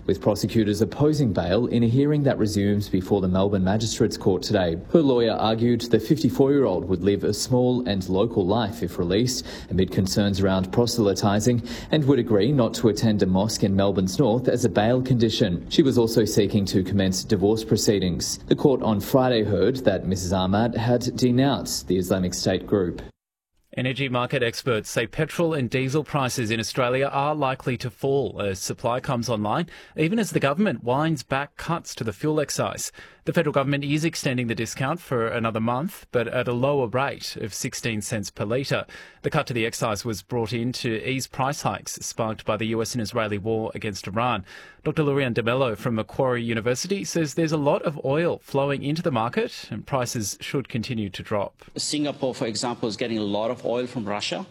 with prosecutors opposing bail in a hearing that resumes before the Melbourne Magistrates Court today. Her lawyer argued the 54-year-old would live a small and local life if released, amid concerns around proselytising, and would agree not to attend a mosque in Melbourne's north as a bail condition. She was also seeking to commence divorce proceedings. The court on Friday heard that Mrs Ahmad had denounced the Islamic State group. Energy market experts say petrol and diesel prices in Australia are likely to fall as supply comes online, even as the government winds back cuts to the fuel excise. The federal government is extending the discount for another month, but at a lower rate of 16 cents per litre. The cut to the excise was brought in to ease price hikes sparked by the US and Israeli war against Iran. Dr. Lurian de Mello from Macquarie University says there's a lot of oil flowing into the market and prices should continue to drop. Singapore, for example, is getting a lot of oil from Russia.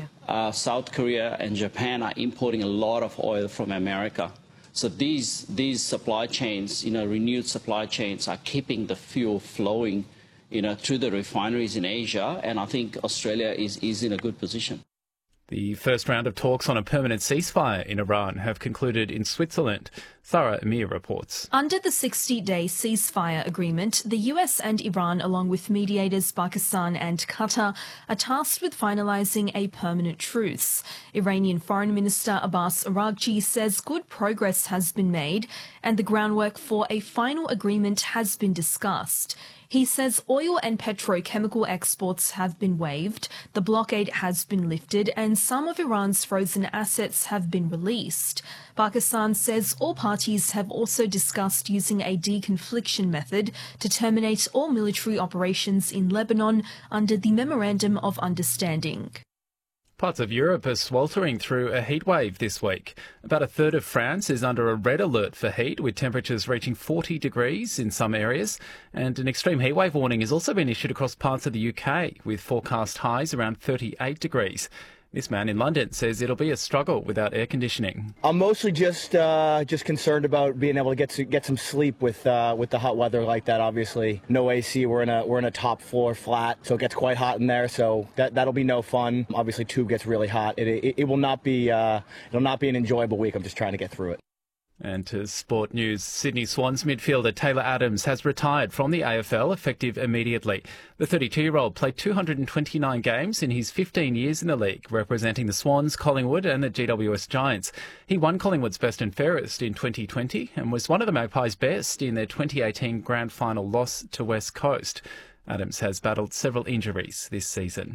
South Korea and Japan are importing a lot of oil from America. So these supply chains, renewed supply chains are keeping the fuel flowing, through the refineries in Asia. And I think Australia is in a good position. The first round of talks on a permanent ceasefire in Iran have concluded in Switzerland. Thara Amir reports. Under the 60-day ceasefire agreement, the US and Iran, along with mediators Pakistan and Qatar, are tasked with finalising a permanent truce. Iranian Foreign Minister Abbas Araghchi says good progress has been made and the groundwork for a final agreement has been discussed. He says oil and petrochemical exports have been waived, the blockade has been lifted, and some of Iran's frozen assets have been released. Pakistan says all parties have also discussed using a deconfliction method to terminate all military operations in Lebanon under the Memorandum of Understanding. Parts of Europe are sweltering through a heatwave this week. About a third of France is under a red alert for heat, with temperatures reaching 40 degrees in some areas. And an extreme heatwave warning has also been issued across parts of the UK, with forecast highs around 38 degrees. This man in London says it'll be a struggle without air conditioning. I'm mostly just concerned about being able to get some sleep with the hot weather like that. Obviously, no AC. We're in a top floor flat, so it gets quite hot in there. So that'll be no fun. Obviously, tube gets really hot. It will not be an enjoyable week. I'm just trying to get through it. And to sport news, Sydney Swans midfielder Taylor Adams has retired from the AFL effective immediately. The 32-year-old played 229 games in his 15 years in the league, representing the Swans, Collingwood and the GWS Giants. He won Collingwood's best and fairest in 2020 and was one of the Magpies' best in their 2018 grand final loss to West Coast. Adams has battled several injuries this season.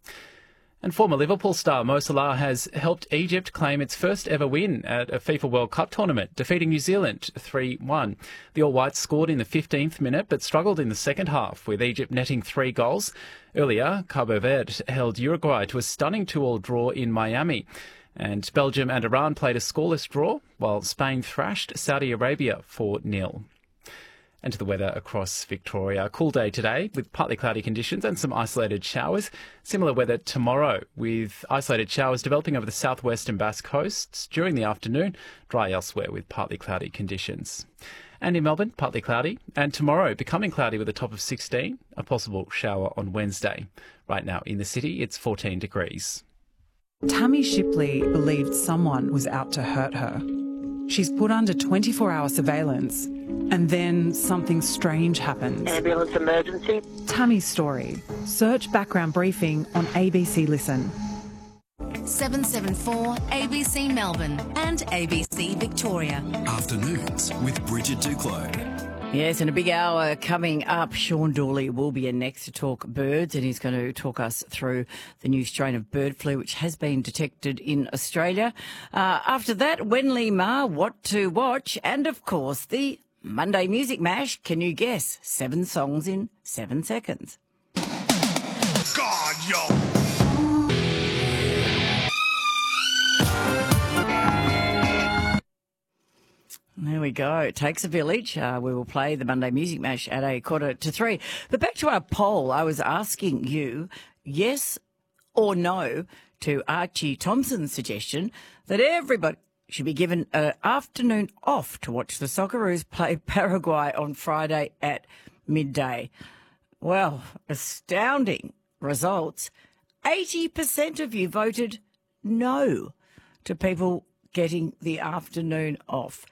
And former Liverpool star Mo Salah has helped Egypt claim its first ever win at a FIFA World Cup tournament, defeating New Zealand 3-1. The All Whites scored in the 15th minute but struggled in the second half, with Egypt netting 3 goals. Earlier, Cabo Verde held Uruguay to a stunning 2-2 draw in Miami. And Belgium and Iran played a scoreless draw, while Spain thrashed Saudi Arabia 4-0. And to the weather across Victoria. A cool day today with partly cloudy conditions and some isolated showers. Similar weather tomorrow with isolated showers developing over the southwest and Basque coasts during the afternoon. Dry elsewhere with partly cloudy conditions. And in Melbourne, partly cloudy. And tomorrow, becoming cloudy with a top of 16. A possible shower on Wednesday. Right now in the city, it's 14 degrees. Tammy Shipley believed someone was out to hurt her. She's put under 24-hour surveillance, and then something strange happens. Ambulance emergency. Tammy's story. Search background briefing on ABC Listen. 774 ABC Melbourne and ABC Victoria. Afternoons with Bridget Duclos. Yes, in a big hour coming up, Sean Dooley will be in next to talk birds, and he's going to talk us through the new strain of bird flu which has been detected in Australia. After that, Wenli Ma, what to watch, and of course the Monday Music Mash. Can you guess? 7 songs in 7 seconds. God, yo! There we go. It takes a village. We will play the Monday Music Mash at 2:45. But back to our poll. I was asking you, yes or no, to Archie Thompson's suggestion that everybody should be given an afternoon off to watch the Socceroos play Paraguay on Friday at midday. Well, astounding results. 80% of you voted no to people getting the afternoon off.